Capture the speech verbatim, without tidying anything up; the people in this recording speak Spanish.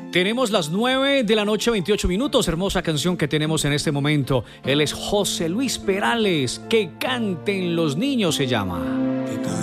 Tenemos las nueve de la noche, veintiocho minutos. Hermosa canción que tenemos en este momento. Él es José Luis Perales. Que canten los niños se llama.